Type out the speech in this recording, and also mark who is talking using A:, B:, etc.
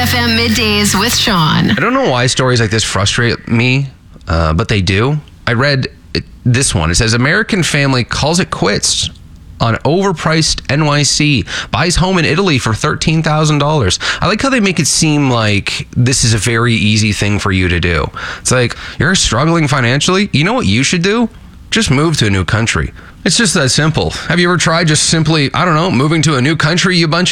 A: FM Middays with Sean.
B: I don't know why stories like this frustrate me, but they do. I read this one. It says, American family calls it quits on overpriced NYC, buys home in Italy for $13,000. I like how they make it seem like this is a very easy thing for you to do. It's like, you're struggling financially? You know what you should do? Just move to a new country. It's just that simple. Have you ever tried just simply, moving to a new country, you bunch